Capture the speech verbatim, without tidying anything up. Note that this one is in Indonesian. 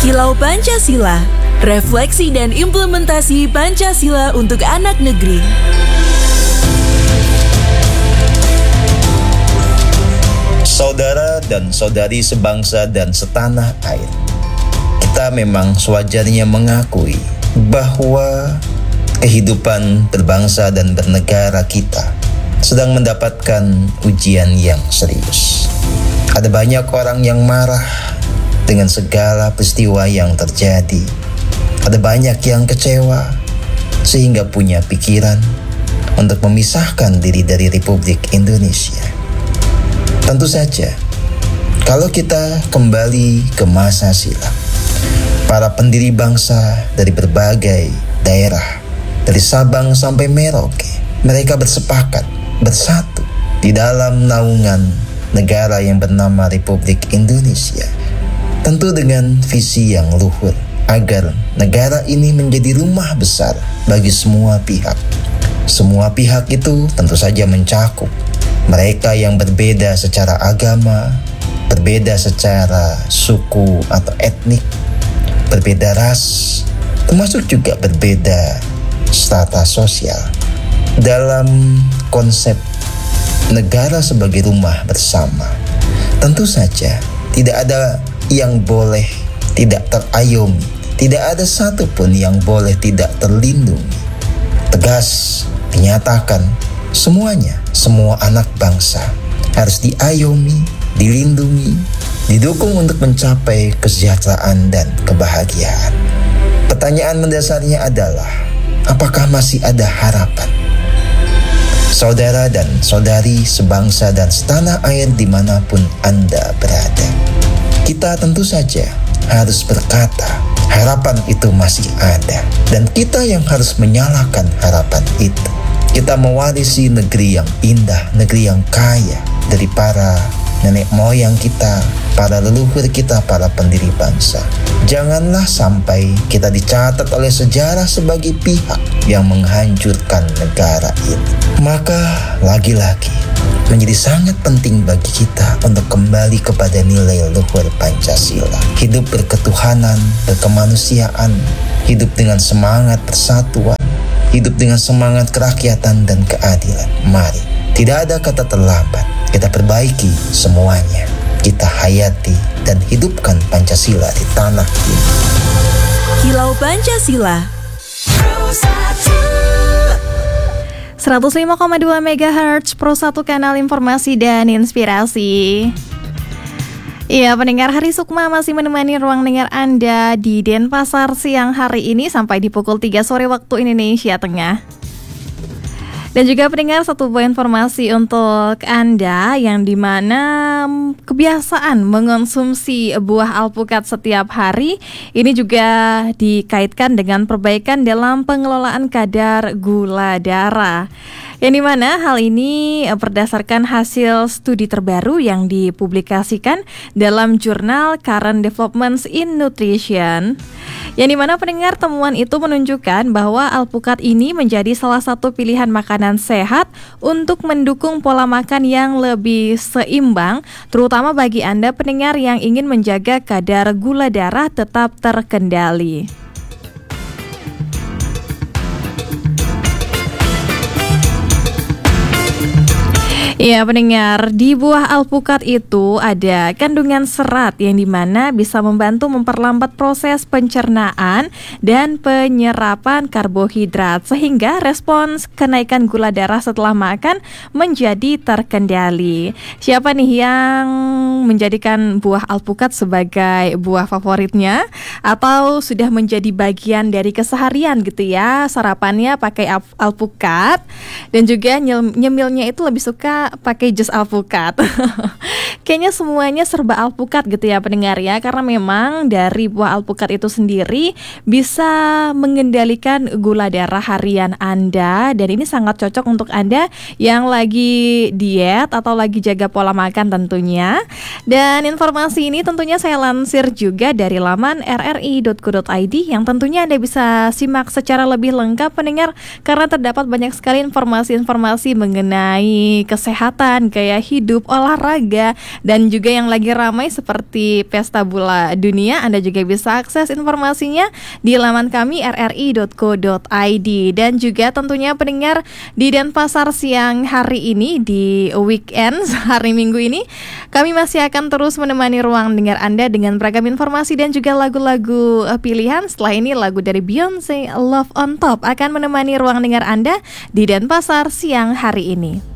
Kilau Pancasila, refleksi dan implementasi Pancasila untuk anak negeri. Saudara dan saudari sebangsa dan setanah air, kita memang sewajarnya mengakui bahwa kehidupan berbangsa dan bernegara kita sedang mendapatkan ujian yang serius. Ada banyak orang yang marah dengan segala peristiwa yang terjadi. Ada banyak yang kecewa sehingga punya pikiran untuk memisahkan diri dari Republik Indonesia. Tentu saja, kalau kita kembali ke masa silam, para pendiri bangsa dari berbagai daerah, dari Sabang sampai Merauke, mereka bersepakat, bersatu di dalam naungan negara yang bernama Republik Indonesia. Tentu dengan visi yang luhur, agar negara ini menjadi rumah besar bagi semua pihak. Semua pihak itu tentu saja mencakup mereka yang berbeda secara agama, berbeda secara suku atau etnik, berbeda ras, termasuk juga berbeda strata sosial. Dalam konsep negara sebagai rumah bersama, tentu saja tidak ada yang boleh tidak terayomi, tidak ada satupun yang boleh tidak terlindungi. Tegas dinyatakan, semuanya, semua anak bangsa harus diayomi, dilindungi, didukung untuk mencapai kesejahteraan dan kebahagiaan. Pertanyaan mendasarnya adalah, apakah masih ada harapan? Saudara dan saudari sebangsa dan setanah air dimanapun Anda berada, kita tentu saja harus berkata, harapan itu masih ada. Dan kita yang harus menyalakan harapan itu. Kita mewarisi negeri yang indah, negeri yang kaya dari para nenek moyang kita, para leluhur kita, para pendiri bangsa. Janganlah sampai kita dicatat oleh sejarah sebagai pihak yang menghancurkan negara ini. Maka lagi-lagi menjadi sangat penting bagi kita untuk kembali kepada nilai luhur Pancasila. Hidup berketuhanan, berkemanusiaan, hidup dengan semangat persatuan, hidup dengan semangat kerakyatan dan keadilan. Mari, tidak ada kata terlambat. Kita perbaiki semuanya. Kita hayati dan hidupkan Pancasila di tanah ini. Kilau Pancasila seratus lima koma dua megahertz Pro satu kanal informasi dan inspirasi. Iya, pendengar, Hari Sukma masih menemani ruang dengar Anda di Denpasar siang hari ini sampai di pukul tiga sore waktu Indonesia Tengah. Dan juga pendengar, satu buah informasi untuk Anda yang dimana kebiasaan mengonsumsi buah alpukat setiap hari ini juga dikaitkan dengan perbaikan dalam pengelolaan kadar gula darah. Yang dimana hal ini berdasarkan hasil studi terbaru yang dipublikasikan dalam jurnal Current Developments in Nutrition. Yang dimana pendengar, temuan itu menunjukkan bahwa alpukat ini menjadi salah satu pilihan makanan sehat untuk mendukung pola makan yang lebih seimbang, terutama bagi Anda pendengar yang ingin menjaga kadar gula darah tetap terkendali. Ya pendengar, di buah alpukat itu ada kandungan serat yang dimana bisa membantu memperlambat proses pencernaan dan penyerapan karbohidrat sehingga respons kenaikan gula darah setelah makan menjadi terkendali. Siapa nih yang menjadikan buah alpukat sebagai buah favoritnya atau sudah menjadi bagian dari keseharian gitu ya, sarapannya pakai alpukat dan juga nyemilnya itu lebih suka pakai jus alpukat. Kayaknya semuanya serba alpukat gitu ya pendengar ya, karena memang dari buah alpukat itu sendiri bisa mengendalikan gula darah harian Anda, dan ini sangat cocok untuk Anda yang lagi diet atau lagi jaga pola makan tentunya. Dan informasi ini tentunya saya lansir juga dari laman r r i dot co dot i d yang tentunya Anda bisa simak secara lebih lengkap pendengar, karena terdapat banyak sekali informasi-informasi mengenai kesehatan kesehatan, gaya hidup, olahraga, dan juga yang lagi ramai seperti Pesta Bola Dunia, Anda juga bisa akses informasinya di laman kami r r i dot co dot i d. Dan juga tentunya pendengar di Denpasar siang hari ini, di weekend hari Minggu ini, kami masih akan terus menemani ruang dengar Anda dengan beragam informasi dan juga lagu-lagu pilihan. Setelah ini lagu dari Beyonce, Love on Top, akan menemani ruang dengar Anda di Denpasar siang hari ini.